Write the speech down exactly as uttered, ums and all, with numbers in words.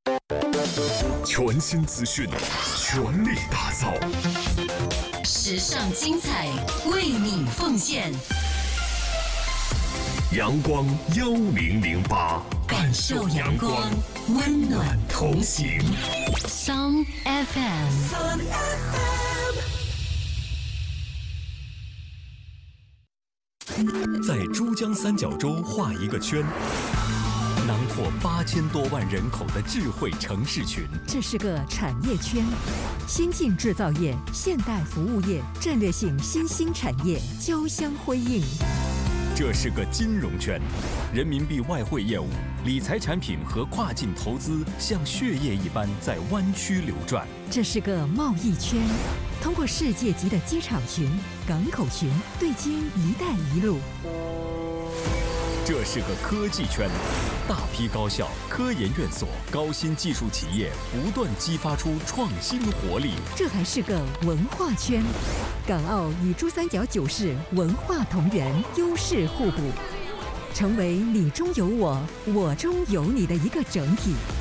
全新资讯，全力打造， 时尚精彩，为你奉献。 阳光幺零零八， 感受阳光，温暖同行。Sun F M。 在珠江三角洲画一个圈，囊括八千多万人口的智慧城市群。 这是个产业圈，先进制造业、现代服务业、战略性新兴产业交相辉映。 这是个金融圈，人民币外汇业务、理财产品和跨境投资像血液一般在湾区流转。 这是个贸易圈，通过世界级的机场群、港口群对接“一带一路”。 这是个科技圈，大批高校、科研院所、高新技术企业不断激发出创新活力。 这还是个文化圈，港澳与珠三角九市文化同源，优势互补，成为你中有我、我中有你的一个整体。